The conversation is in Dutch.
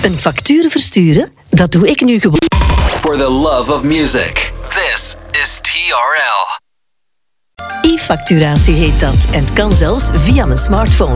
Een factuur versturen? Dat doe ik nu gewoon. For the love of music. This is TRL. E-facturatie heet dat en kan zelfs via mijn smartphone.